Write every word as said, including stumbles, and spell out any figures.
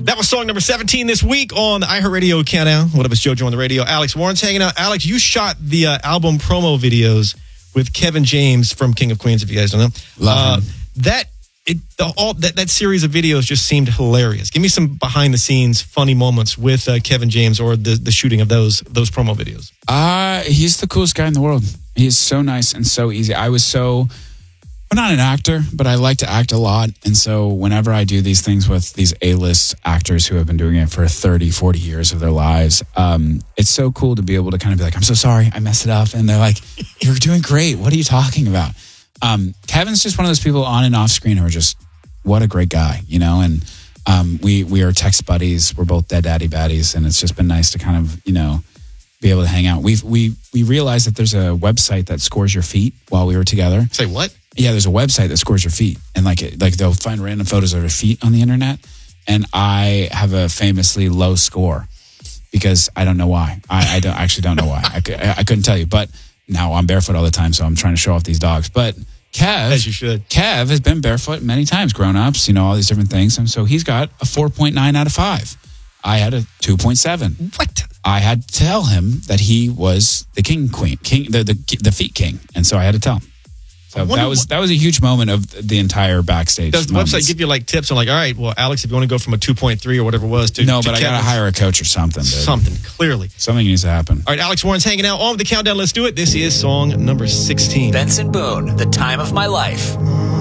That was song number seventeen this week on the iHeartRadio Countdown. What up, it's JoJo on the radio. Alex Warren's hanging out. Alex, you shot the uh, album promo videos with Kevin James from King of Queens, if you guys don't know. Love uh, him. That it the, all that, that series of videos just seemed hilarious. Give me some behind the scenes funny moments with uh, Kevin James or the, the shooting of those those promo videos. Uh, he's the coolest guy in the world. He's so nice and so easy. I was so... I'm not an actor, but I like to act a lot. And so whenever I do these things with these A-list actors who have been doing it for thirty, forty years of their lives, um, it's so cool to be able to kind of be like, I'm so sorry, I messed it up. And they're like, you're doing great. What are you talking about? Um, Kevin's just one of those people on and off screen who are just, what a great guy, you know? And um, we, we are text buddies. We're both dead daddy baddies. And it's just been nice to kind of, you know, be able to hang out. We've, we, we realized that there's a website that scores your feet while we were together. Say what? Yeah, there's a website that scores your feet, and like like they'll find random photos of your feet on the internet. And I have a famously low score because I don't know why. I, I don't actually don't know why. I, I, I couldn't tell you, but now I'm barefoot all the time, so I'm trying to show off these dogs. But Kev, as you should, Kev has been barefoot many times, grown ups, you know, all these different things, and so he's got a four point nine out of five. I had a two point seven. What? I had to tell him that he was the king queen, king the the, the feet king, and so I had to tell him. So that was that was a huge moment of the entire backstage. Does the moments. website give you like tips on like, all right, well, Alex, if you want to go from a two point three or whatever it was to no, to but I got to hire a coach or something. Dude. Something, clearly. Something needs to happen. All right, Alex Warren's hanging out on with the countdown. Let's do it. This is song number sixteen. Benson Boone, The Time of My Life.